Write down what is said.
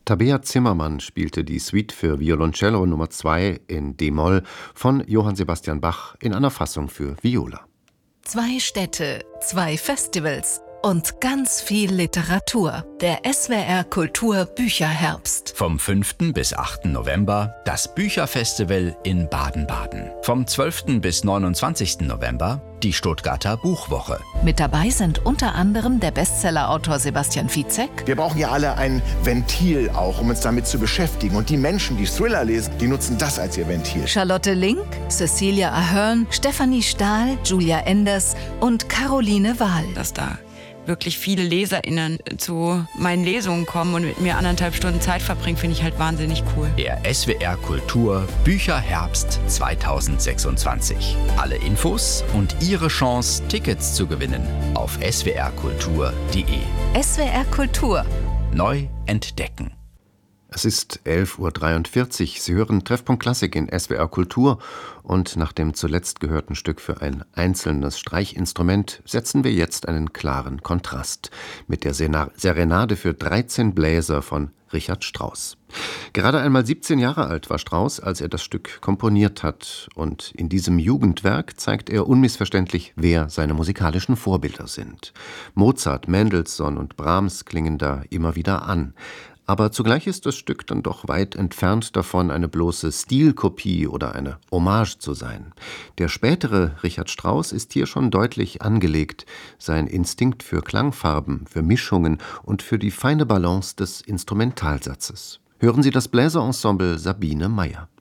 Tabea Zimmermann spielte die Suite für Violoncello Nr. 2 in d-Moll von Johann Sebastian Bach in einer Fassung für Viola. 2 Städte, 2 Festivals und ganz viel Literatur. Der SWR Kultur Bücherherbst. Vom 5. bis 8. November das Bücherfestival in Baden-Baden. Vom 12. bis 29. November die Stuttgarter Buchwoche. Mit dabei sind unter anderem der Bestsellerautor Sebastian Fitzek. Wir brauchen ja alle ein Ventil auch, um uns damit zu beschäftigen. Und die Menschen, die Thriller lesen, die nutzen das als ihr Ventil. Charlotte Link, Cecilia Ahern, Stefanie Stahl, Julia Enders und Caroline Wahl. Dass da wirklich viele LeserInnen zu meinen Lesungen kommen und mit mir 1,5 Stunden Zeit verbringen, finde ich halt wahnsinnig cool. Der SWR Kultur Bücherherbst 2026. Alle Infos und Ihre Chance, Tickets zu gewinnen auf swrkultur.de. SWR Kultur. Neu entdecken. Es ist 11:43 Uhr. Sie hören Treffpunkt Klassik in SWR Kultur und nach dem zuletzt gehörten Stück für ein einzelnes Streichinstrument setzen wir jetzt einen klaren Kontrast mit der Serenade für 13 Bläser von Richard Strauss. Gerade einmal 17 Jahre alt war Strauss, als er das Stück komponiert hat, und in diesem Jugendwerk zeigt er unmissverständlich, wer seine musikalischen Vorbilder sind. Mozart, Mendelssohn und Brahms klingen da immer wieder an. Aber zugleich ist das Stück dann doch weit entfernt davon, eine bloße Stilkopie oder eine Hommage zu sein. Der spätere Richard Strauss ist hier schon deutlich angelegt. Sein Instinkt für Klangfarben, für Mischungen und für die feine Balance des Instrumentalsatzes. Hören Sie das Bläserensemble Sabine Meyer.